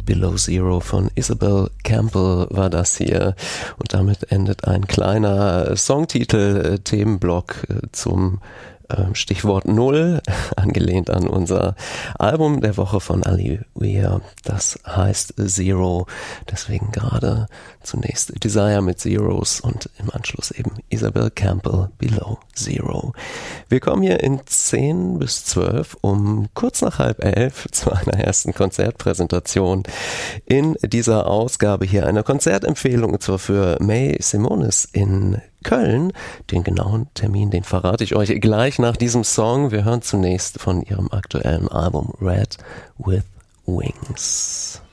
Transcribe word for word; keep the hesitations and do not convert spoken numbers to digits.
Below Zero von Isabel Campbell war das hier. Und damit endet ein kleiner Songtitel-Themenblock zum Stichwort Null, angelehnt an unser Album der Woche von Ali Weir. Das heißt Zero. Deswegen gerade zunächst Desire mit Zeros und im Anschluss eben Isabel Campbell Below Zero. Wir kommen hier in zehn bis zwölf um kurz nach halb elf zu einer ersten Konzertpräsentation in dieser Ausgabe hier. Eine Konzertempfehlung und zwar für May Simonis in Köln. Den genauen Termin, den verrate ich euch gleich nach diesem Song. Wir hören zunächst von ihrem aktuellen Album Red with Wings.